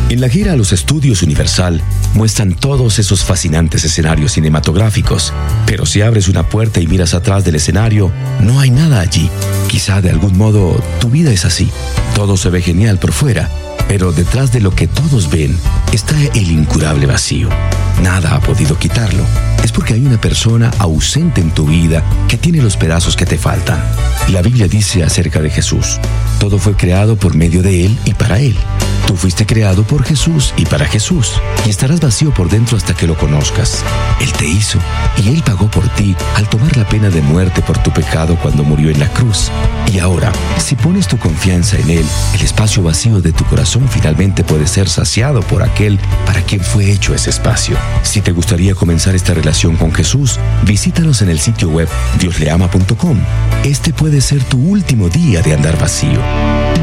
En la gira a los estudios Universal muestran todos esos fascinantes escenarios cinematográficos, pero si abres una puerta y miras atrás del escenario, no hay nada allí. Quizá de algún modo tu vida es así. Todo se ve genial por fuera, pero detrás de lo que todos ven está el incurable vacío. Nada ha podido quitarlo. Es porque hay una persona ausente en tu vida que tiene los pedazos que te faltan. La Biblia dice acerca de Jesús: todo fue creado por medio de Él y para Él. Tú fuiste creado por Jesús y para Jesús, y estarás vacío por dentro hasta que lo conozcas. Él te hizo, y Él pagó por ti al tomar la pena de muerte por tu pecado cuando murió en la cruz. Y ahora, si pones tu confianza en Él, el espacio vacío de tu corazón finalmente puede ser saciado por aquel para quien fue hecho ese espacio. Si te gustaría comenzar esta relación con Jesús, visítanos en el sitio web diosleama.com. Este puede ser tu último día de andar vacío.